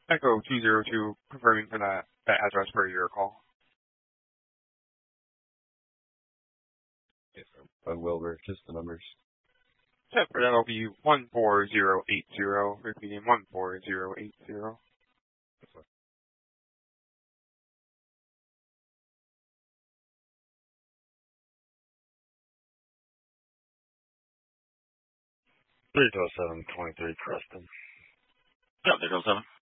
Echo 202, confirming for that address per your call. Yes, sir. Wilbur, just the numbers. Yeah, for that'll be 14080, repeating 14080. Yes, sir. 307-23 Preston. Yep, there goes 7.